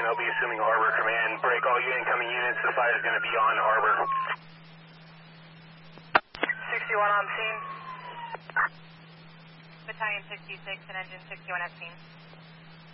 I'll be assuming Harbor Command. Break all incoming units. The fire is going to be on Harbor. 61 on scene. Battalion 66 and Engine 61 at scene.